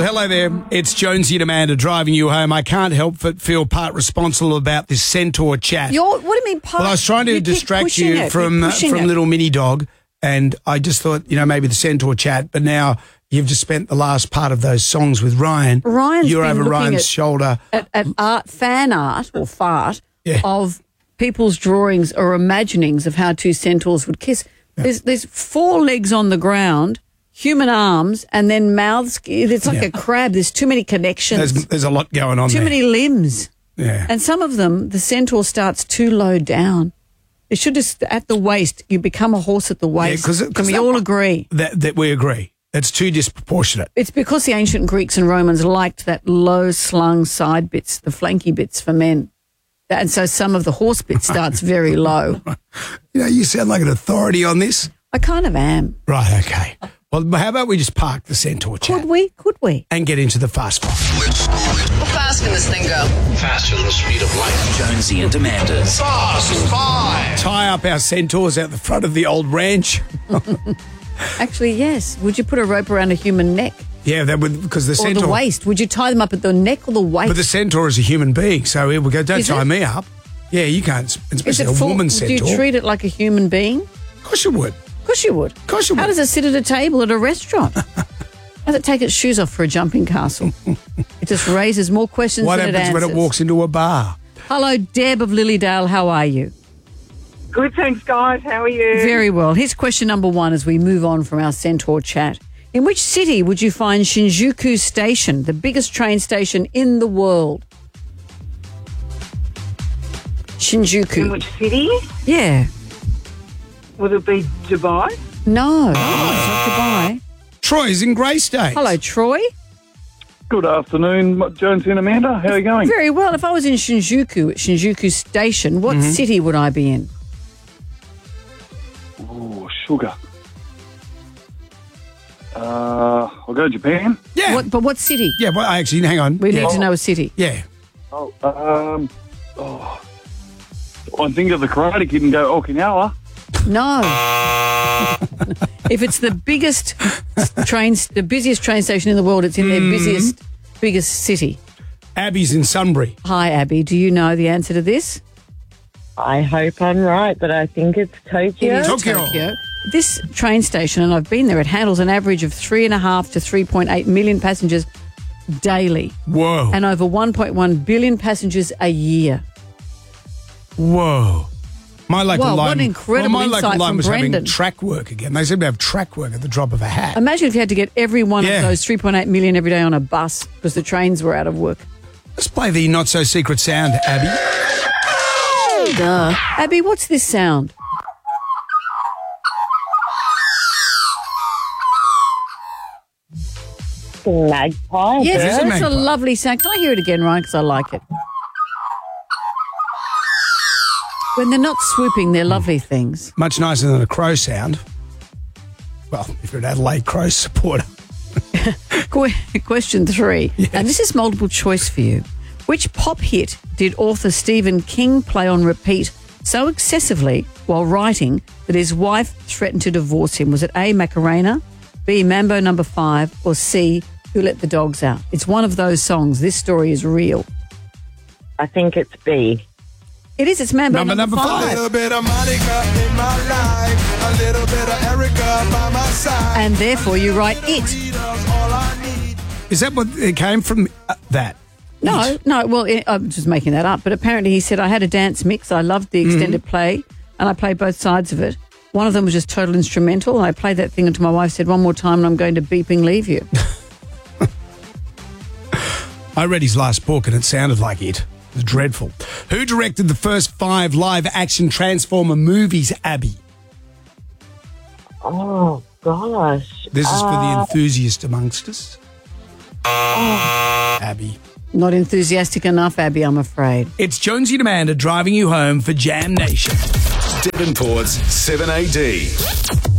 hello there. It's Jonesy and Amanda driving you home. I can't help but feel part responsible about this centaur chat. What do you mean part? Well, I was trying to distract you from Little Mini Dog, and I just thought, maybe the centaur chat, but now you've just spent the last part of those songs with Ryan. You're over Ryan's shoulder. At art, fan art or fart of people's drawings or imaginings of how two centaurs would kiss. Yeah. There's four legs on the ground, human arms, and then mouths. It's like a crab. There's too many connections. There's a lot going on there. Too many limbs. Yeah. And some of them, the centaur starts too low down. It should just, at the waist, you become a horse at the waist. Yeah, Can we all agree? That we agree. It's too disproportionate. It's because the ancient Greeks and Romans liked that low-slung side bits, the flanky bits for men. And so some of the horse bit starts very low. You sound like an authority on this. I kind of am. Right, okay. Well, how about we just park the centaur chat? Could we? And get into the fast five. How fast can this thing go? Faster than the speed of light. Jonesy and Amanda's Fast Five. Tie up our centaurs out the front of the old ranch. Actually, yes. Would you put a rope around a human neck? Yeah, that would, because the centaur... Or the waist. Would you tie them up at the neck or the waist? But the centaur is a human being, so here we go. Don't tie me up. Yeah, you can't, especially a woman centaur. Do you treat it like a human being? Of course you would. Of course you would. Of course you would. How does it sit at a table at a restaurant? How does it take its shoes off for a jumping castle? It just raises more questions than it answers. What happens when it walks into a bar? Hello, Deb of Lilydale. How are you? Good, thanks, guys. How are you? Very well. Here's question number one as we move on from our centaur chat. In which city would you find Shinjuku Station, the biggest train station in the world? Shinjuku. In which city? Yeah. Would it be Dubai? No, it's not Dubai. Troy's in Grey State. Hello, Troy. Good afternoon, Jonesy and Amanda. How are you going? Very well. If I was in Shinjuku, at Shinjuku Station, what city would I be in? Oh, sugar. I'll go to Japan. Yeah. But what city? Yeah, well, actually, hang on. We need to know a city. Yeah. I think of the Karate Kid and go Okinawa. No. If it's the biggest the busiest train station in the world, it's in their biggest city. Abby's in Sunbury. Hi, Abby. Do you know the answer to this? I hope I'm right, but I think it's Tokyo. It is Tokyo. This train station, and I've been there, it handles an average of 3.5 to 3.8 million passengers daily. Whoa. And over 1.1 billion passengers a year. Whoa. My local line, what an incredible insight from Brendan. Was having track work again. They seem to have track work at the drop of a hat. Imagine if you had to get every one of those 3.8 million every day on a bus because the trains were out of work. Let's play the not-so-secret sound, Abby. Duh. Abby, what's this sound? Magpie. Yes, that's a lovely sound. Can I hear it again, Ryan, because I like it? When they're not swooping, they're lovely things. Much nicer than a crow sound. Well, if you're an Adelaide Crows supporter. Question 3. Yes. And this is multiple choice for you. Which pop hit did author Stephen King play on repeat so excessively while writing that his wife threatened to divorce him? Was it A, Macarena, B, Mambo No. 5, or C, Who Let the Dogs Out? It's one of those songs. This story is real. I think it's B. It is. It's Mambo number 5. A little bit of Monica in my life, a little bit of Erica by my side. And therefore you write it. Is that what it came from? That? No. Well, I'm just making that up. But apparently he said, I had a dance mix. I loved the extended play, and I played both sides of it. One of them was just total instrumental. I played that thing until my wife said, one more time and I'm going to beeping leave you. I read his last book and it sounded like it. It was dreadful. Who directed the first 5 live-action Transformer movies, Abby? Oh, gosh. This is for the enthusiast amongst us. Abby. Not enthusiastic enough, Abby, I'm afraid. It's Jonesy and Amanda driving you home for Jam Nation. Devonport's 7AD.